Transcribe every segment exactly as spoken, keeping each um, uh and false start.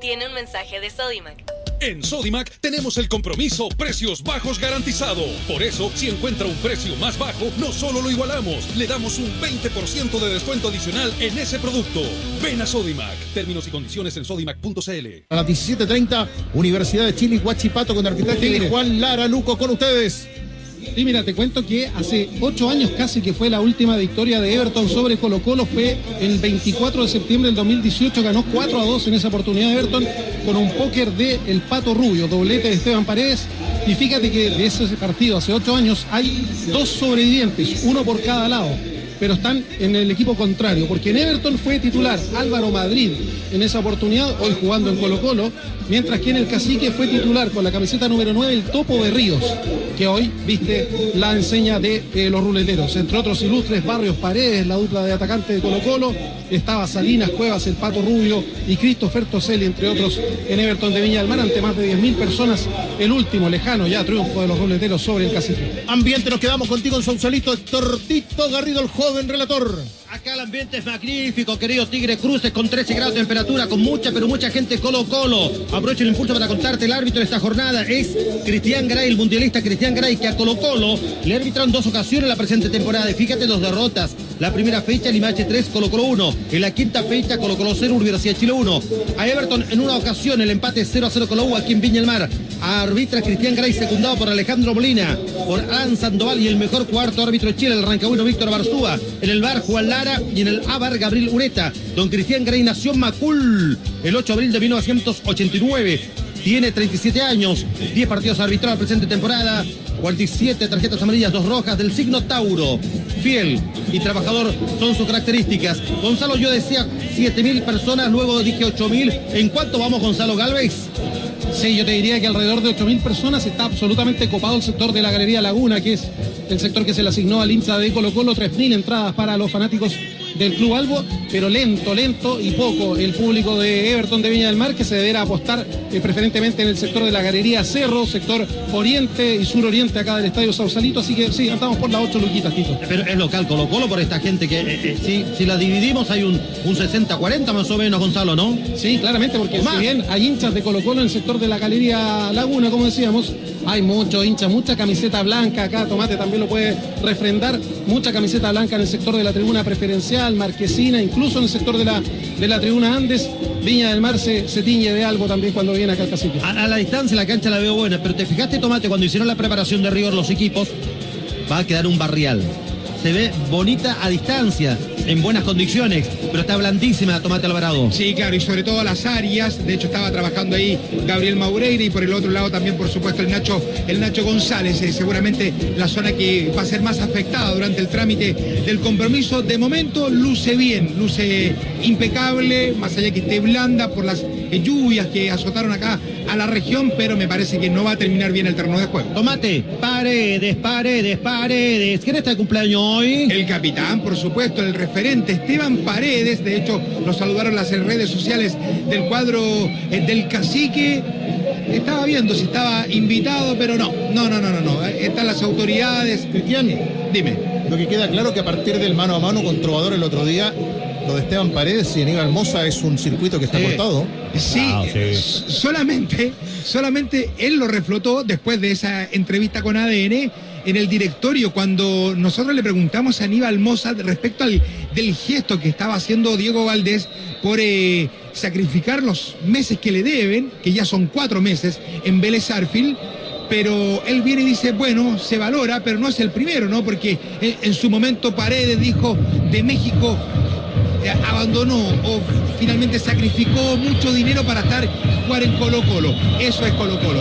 tiene un mensaje de Sodimac. En Sodimac tenemos el compromiso precios bajos garantizado. Por eso, si encuentra un precio más bajo, no solo lo igualamos, le damos un veinte por ciento de descuento adicional en ese producto. Ven a Sodimac. Términos y condiciones en sodimac punto c l. A las diecisiete treinta, Universidad de Chile, Huachipato, con arbitraje Juan Lara. Luco, con ustedes. Sí, mira, te cuento que hace ocho años casi que fue la última victoria de Everton sobre Colo-Colo. Fue el veinticuatro de septiembre del dos mil dieciocho, ganó cuatro a dos en esa oportunidad de Everton con un póker de El Pato Rubio, doblete de Esteban Paredes. Y fíjate que de ese partido hace ocho años hay dos sobrevivientes, uno por cada lado, pero están en el equipo contrario, porque en Everton fue titular Álvaro Madrid en esa oportunidad, hoy jugando en Colo-Colo, mientras que en el Cacique fue titular con la camiseta número nueve el Topo de Ríos, que hoy viste la enseña de eh, los ruleteros, entre otros ilustres Barrios Paredes, la dupla de atacantes de Colo-Colo, estaba Salinas Cuevas, el Pato Rubio y Christopher Toselli, entre otros, en Everton de Viña del Mar, ante más de diez mil personas, el último lejano ya triunfo de los ruleteros sobre el Cacique. Ambiente, nos quedamos contigo en Sausalito, Héctor Tito Garrido, el joven relator. Acá el ambiente es magnífico, querido Tigre Cruces, con trece grados de temperatura, con mucha, pero mucha gente Colo-Colo. Aprovecho el impulso para contarte, el árbitro de esta jornada es Cristian Garay, el mundialista Cristian Garay, que a Colo-Colo le arbitraron dos ocasiones en la presente temporada. Y fíjate, dos derrotas. La primera fecha, Limache tres, Colo-Colo uno. En la quinta fecha, Colo-Colo cero, Universidad de Chile uno. A Everton en una ocasión, el empate cero a cero con la U aquí en Viña del Mar. Arbitra Cristian Garay, secundado por Alejandro Molina, por Alan Sandoval y el mejor cuarto árbitro de Chile, el Rancagüino Víctor Barzúa. En el bar, Juan Lara, y en el A B A R, Gabriel Ureta. Don Cristian Garay nació en Macul el ocho de abril de mil novecientos ochenta y nueve. Tiene treinta y siete años, diez partidos arbitrados presente temporada, cuarenta y siete tarjetas amarillas, dos rojas, del signo Tauro. Fiel y trabajador son sus características. Gonzalo, yo decía siete mil personas, luego dije ocho mil. ¿En cuánto vamos, Gonzalo Galvez? Sí, yo te diría que alrededor de ocho mil personas. Está absolutamente copado el sector de la Galería Laguna, que es el sector que se le asignó al hincha de Colo-Colo. tres mil entradas para los fanáticos del Club Albo, pero lento, lento y poco el público de Everton de Viña del Mar, que se deberá apostar eh, preferentemente en el sector de la Galería Cerro, sector oriente y suroriente acá del Estadio Sausalito. Así que sí, estamos por las ocho luquitas, Tito. Pero es local Colo-Colo por esta gente que eh, eh, si, si la dividimos hay un, un sesenta cuarenta más o menos, Gonzalo, ¿no? Sí, claramente, porque si bien hay hinchas de Colo-Colo en el sector de la Galería Laguna, como decíamos, hay muchos hinchas, mucha camiseta blanca acá, Tomate también lo puede refrendar, mucha camiseta blanca en el sector de la tribuna preferencial, Marquesina, incluso en el sector de la, de la tribuna Andes. Viña del Mar se, se tiñe de algo también cuando viene acá al Cacique. A, a la distancia la cancha la veo buena, pero te fijaste, Tomate, cuando hicieron la preparación de rigor los equipos, va a quedar un barrial. Se ve bonita a distancia, en buenas condiciones, pero está blandísima, Tomate Alvarado. Sí, claro, y sobre todo las áreas. De hecho, estaba trabajando ahí Gabriel Maureira, y por el otro lado también, por supuesto, el Nacho, el Nacho González, eh, seguramente la zona que va a ser más afectada durante el trámite del compromiso. De momento luce bien, luce impecable, más allá que esté blanda por las eh, lluvias que azotaron acá a la región, pero me parece que no va a terminar bien el terreno de juego. Tomate, Paredes, Paredes, Paredes. ¿Quién está de cumpleaños hoy? El capitán, por supuesto, el referente Esteban Paredes. De hecho, lo saludaron las redes sociales del cuadro eh, del Cacique. Estaba viendo si estaba invitado, pero no, no, no, no, no, no. Están las autoridades. Cristian, dime. Lo que queda claro que a partir del mano a mano con Trovador el otro día, lo de Esteban Paredes y Aníbal Mosa es un circuito que está sí. cortado. Sí, ah, sí, solamente, solamente él lo reflotó después de esa entrevista con A D N en el directorio, cuando nosotros le preguntamos a Aníbal Mosa respecto al del gesto que estaba haciendo Diego Valdés por eh, sacrificar los meses que le deben, que ya son cuatro meses en Vélez Sarsfield. Pero él viene y dice, bueno, se valora, pero no es el primero, ¿no? Porque en, en su momento Paredes dijo de México, eh, abandonó o finalmente sacrificó mucho dinero para estar jugar en Colo-Colo. Eso es Colo-Colo.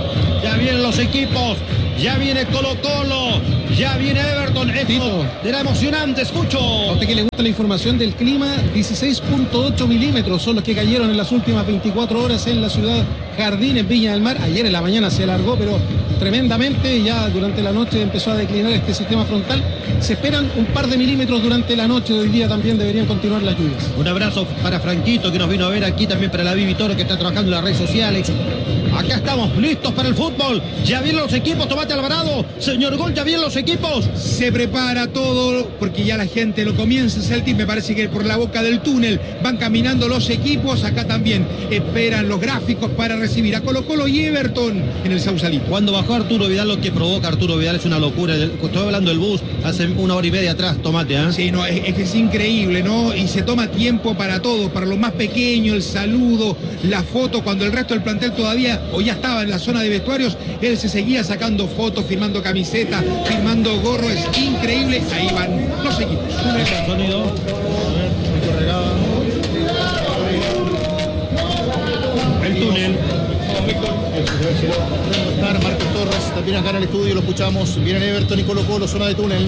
Ya vienen los equipos, ya viene Colo-Colo, ya viene Everton. Esto será emocionante, escucho. A usted que le gusta la información del clima, dieciséis punto ocho milímetros son los que cayeron en las últimas veinticuatro horas en la ciudad Jardín, en Viña del Mar. Ayer en la mañana se alargó, pero tremendamente y ya durante la noche empezó a declinar este sistema frontal. Se esperan un par de milímetros durante la noche de hoy día, también deberían continuar las lluvias. Un abrazo para Franquito que nos vino a ver aquí, también para la Vivi Toro que está trabajando en las redes sociales. Acá estamos listos para el fútbol. Ya vienen los equipos, Tomate Alvarado. Señor Gol, ya vienen los equipos. Se prepara todo porque ya la gente lo comienza a sentir. Me parece que por la boca del túnel van caminando los equipos. Acá también esperan los gráficos para recibir a Colo Colo y Everton en el Sausalito. Cuando bajó Arturo Vidal, lo que provoca Arturo Vidal es una locura. Estoy hablando del bus hace una hora y media atrás, Tomate, ¿eh? Sí, no, es, es que es increíble, ¿no? Y se toma tiempo para todo, para lo más pequeño, el saludo, la foto, cuando el resto del plantel todavía o ya estaba en la zona de vestuarios, él se seguía sacando fotos, firmando camiseta, firmando gorro, es increíble. Ahí van los equipos. El sonido. El túnel. Marcos Torres, también acá en el estudio lo escuchamos. Vienen Everton y Colo Colo, zona de túnel.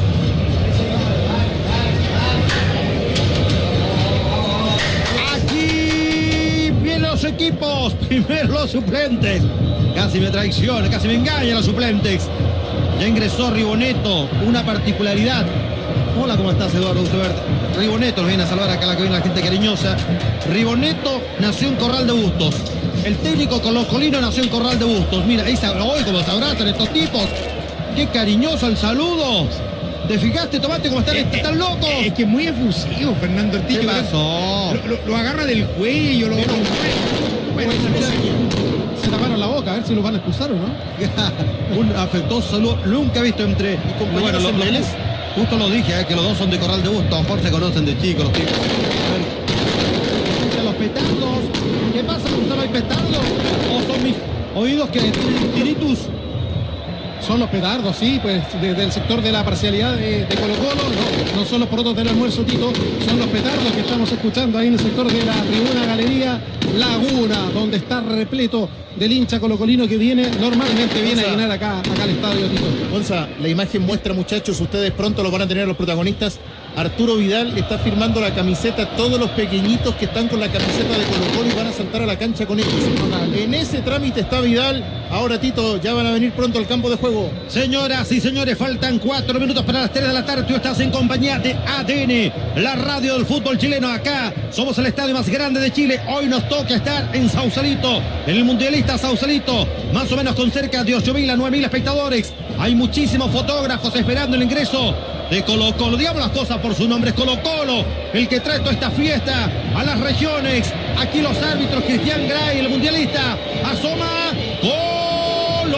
Aquí vienen los equipos. Primero los suplentes. Casi me traiciona, casi me engaña los suplentes. Ya ingresó Riboneto, una particularidad. Hola, ¿cómo estás, Eduardo Ucebert? Riboneto nos viene a salvar acá la que viene la gente cariñosa. Riboneto nació en Corral de Bustos. El técnico colocolino nació en Corral de Bustos. Mira, ahí se hoy como se abrazan estos tipos. Qué cariñoso el saludo. ¿Te fijaste, Tomate, cómo están, Eh, eh, están locos? Es que es muy efusivo, Fernando Ortiz. ¿Qué pasó? Lo, lo- lo agarra del cuello, lo... Bueno, Se taparon la boca, a ver si los van a expulsar o no. Un afectuoso saludo. Nunca he visto entre... compañeros lo- en lo- Vélez? justo lo dije, eh, que los dos son de Corral de Bustos. A lo mejor se conocen de chicos los tipos. A ver, los petardos. ¿Qué pasa con solo hay petardos? ¿O son mis oídos que tienen tiritus? Son los petardos, sí, pues desde el sector de la parcialidad de, de Colo Colo, no, no son los porotos del almuerzo, Tito, son los petardos que estamos escuchando ahí en el sector de la tribuna Galería Laguna, donde está repleto del hincha colocolino que viene, normalmente viene a llenar acá, acá al estadio, Tito. Gonza, la imagen muestra, muchachos, ustedes pronto lo van a tener los protagonistas. Arturo Vidal está firmando la camiseta a todos los pequeñitos que están con la camiseta de Colo Colo y van a saltar a la cancha con ellos. En ese trámite está Vidal. Ahora, Tito, ya van a venir pronto al campo de juego. Señoras y señores, faltan cuatro minutos para las tres de la tarde. Tú estás en compañía de A D N, la radio del fútbol chileno. Acá somos el estadio más grande de Chile. Hoy nos toca estar en Sausalito, en el Mundialista Sausalito, más o menos con cerca de ocho mil a nueve mil espectadores. Hay muchísimos fotógrafos esperando el ingreso de Colo Colo. Digamos las cosas por su nombre, es Colo Colo el que trae toda esta fiesta a las regiones. Aquí los árbitros, Cristian Gray, el mundialista, asoma Colo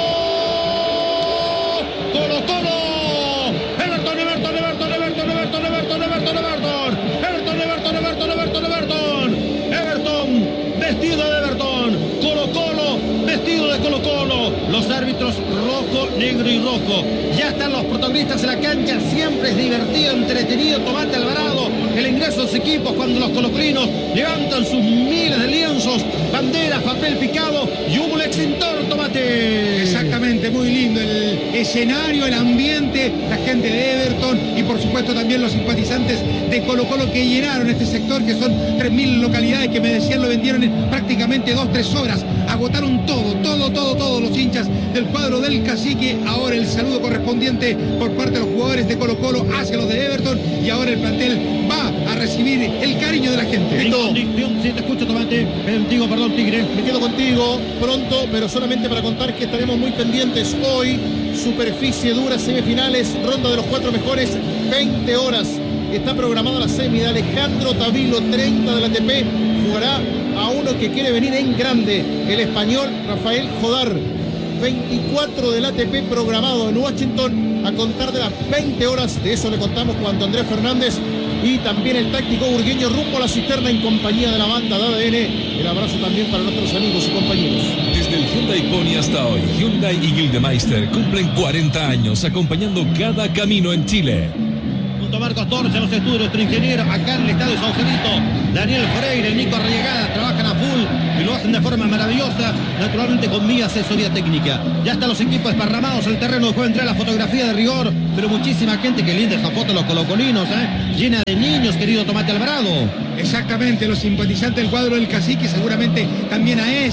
Colo Colo Everton, Everton, Everton, Everton, Everton, Everton, Everton, Everton, Everton, Everton, Everton, Everton, Everton, Everton, vestido de Everton, Colo Colo, vestido de Colo Colo, los árbitros rojo, negro y rojo. Ya están los protagonistas en la cancha, siempre es divertido, entretenido, Tomate Alvarado, el ingreso de los equipos cuando los colocolinos levantan sus miles de lienzos, banderas, papel picado y humo extintor, Tomate. Exactamente, muy lindo el escenario, el ambiente, la gente de Everton y por supuesto también los simpatizantes de Colo Colo que llenaron este sector, que son tres mil localidades que me decían lo vendieron en prácticamente dos, tres horas. Agotaron todo, todo, todo, todos los hinchas del cuadro del Cacique. Ahora el saludo correspondiente por parte de los jugadores de Colo Colo hacia los de Everton y ahora el plantel va a recibir el cariño de la gente. En condición, sí, te escucho, Tomate. Eh, digo, perdón, Tigre. Me quedo contigo pronto, pero solamente para contar que estaremos muy pendientes hoy. Superficie dura, semifinales, ronda de los cuatro mejores, veinte horas. Está programada la semi de Alejandro Tavilo, treinta de la A T P. Jugará a uno que quiere venir en grande, el español Rafael Jodar. veinticuatro del A T P programado en Washington a contar de las veinte horas. De eso le contamos cuando Andrés Fernández y también el táctico burgueño rumbo a la cisterna en compañía de la banda de A D N. El abrazo también para nuestros amigos y compañeros. Desde el Hyundai Pony hasta hoy, Hyundai y Gildemeister cumplen cuarenta años acompañando cada camino en Chile. Junto a Marcos Torres en los estudios, nuestro ingeniero acá en el estadio Sausalito, Daniel Freire, el Nico Arriagada, trabajan a full y lo hacen de forma maravillosa, naturalmente con mi asesoría técnica. Ya están los equipos esparramados en el terreno de juego, entre la fotografía de rigor, pero muchísima gente, que linda esa foto de los colocolinos, ¿eh? Llena de niños, querido Tomate Alvarado. Exactamente, los simpatizantes del cuadro del Cacique, seguramente también a esas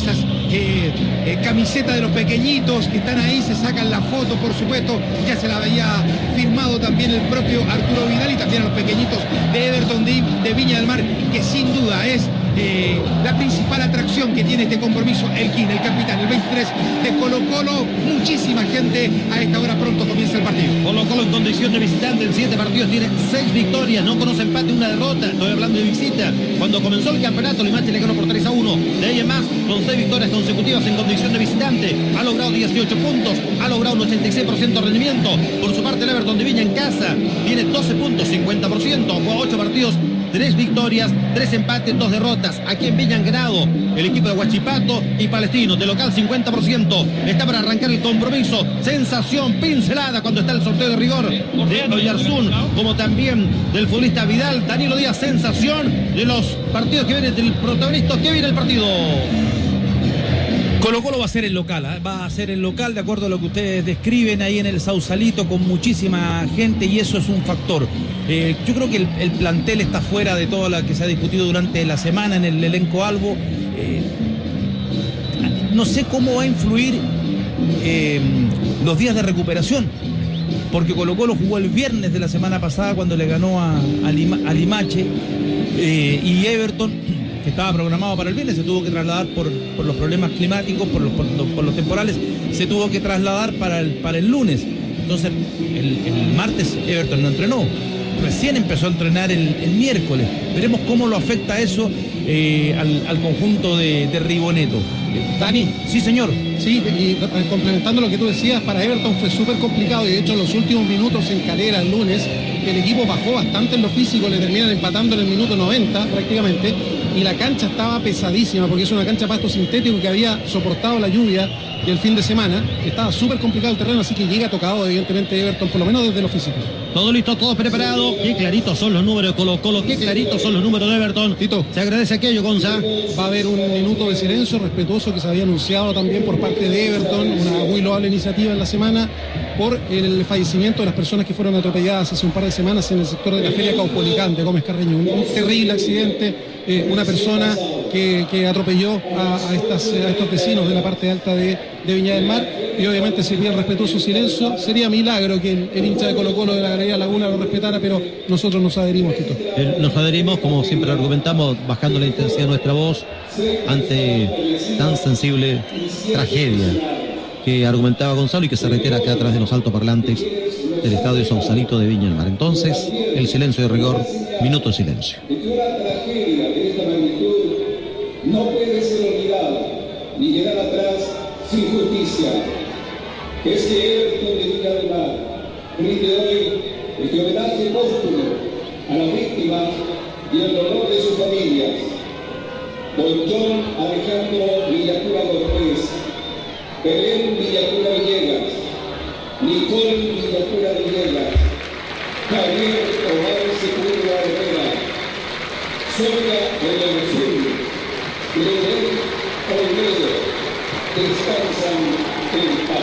eh, eh, camiseta de los pequeñitos que están ahí, se sacan la foto, por supuesto, ya se la había firmado también el propio Arturo Vidal y también a los pequeñitos de Everton de, de Viña del Mar, que sin duda es eh, la principal atracción que tiene este compromiso. El King, el capitán, el veintitrés de Colo Colo, muchísima gente a esta hora, pronto comienza el partido. Colo Colo en condición de visitante en siete partidos tiene seis victorias, no conoce empate, una derrota. Estoy hablando de visita. Cuando comenzó el campeonato, Limache le ganó por tres a uno. De ahí en más, con seis victorias consecutivas en condición de visitante, ha logrado dieciocho puntos, ha logrado un ochenta y seis por ciento de rendimiento. Por su parte, el Everton de Viña en casa tiene doce puntos, cincuenta por ciento, jugó ocho partidos, tres victorias, tres empates, dos derrotas. Aquí en Viña han ganado el equipo de Huachipato y Palestino, de local cincuenta por ciento. Está para arrancar el compromiso. Sensación pincelada cuando está el sorteo de rigor de Oyarzún, como también del futbolista Vidal. Danilo Díaz, sensación de los partidos que vienen del protagonista. ¿Qué viene el partido? Colo Colo va a ser el local, ¿eh? va a ser el local de acuerdo a lo que ustedes describen ahí en el Sausalito, con muchísima gente, y eso es un factor. Eh, yo creo que el, el plantel está fuera de todo lo que se ha discutido durante la semana en el elenco Albo. Eh, no sé cómo va a influir eh, los días de recuperación, porque Colo Colo jugó el viernes de la semana pasada cuando le ganó a, a, Lima, a Limache, eh, y Everton, que estaba programado para el viernes, se tuvo que trasladar por, por los problemas climáticos, por los, por, los, por los temporales, se tuvo que trasladar para el, para el lunes. Entonces, el, el martes Everton no entrenó, recién empezó a entrenar el, el miércoles. Veremos cómo lo afecta eso eh, al, al conjunto de, de Riboneto. Dani, sí señor. Sí, y complementando lo que tú decías, para Everton fue súper complicado, y de hecho en los últimos minutos en Calera el lunes, el equipo bajó bastante en lo físico, le terminan empatando en el minuto noventa prácticamente, y la cancha estaba pesadísima porque es una cancha pasto sintético que había soportado la lluvia del fin de semana. Estaba súper complicado el terreno, así que llega tocado evidentemente Everton, por lo menos desde lo físico. Todo listo, todo preparado. Qué claritos son los números de Colo Colo, qué claritos son los números de Everton. Tito, se agradece aquello, Gonza. Va a haber un minuto de silencio respetuoso que se había anunciado también por parte de Everton, una muy loable iniciativa en la semana, por el fallecimiento de las personas que fueron atropelladas hace un par de semanas en el sector de la Feria Caupolicán de Gómez Carreño. Un, un terrible accidente, eh, una persona que, que atropelló a, a, estas, a estos vecinos de la parte alta de, de Viña del Mar, y obviamente se pide el respetuoso silencio. Sería milagro que el, el hincha de Colo Colo de la Galería Laguna lo respetara, pero nosotros nos adherimos, Tito. Nos adherimos, como siempre lo argumentamos, bajando la intensidad de nuestra voz ante tan sensible tragedia que argumentaba Gonzalo y que se reitera acá atrás de los altoparlantes del estadio Sausalito de Viña del Mar. Entonces, el silencio de rigor, minuto de silencio. No puede ser olvidada ni quedar atrás sin justicia. Este Everton de Viña del Mar rinde hoy este homenaje póstumo a las víctimas y el dolor de sus familias. Don John Alejandro Villacura Cortés, Belén Villacura Villegas, Nicole Villacura Villegas, Javier Omar Sepúlveda Herrera, Sonia Leonzul, Leonel Olmedo, descansan en paz.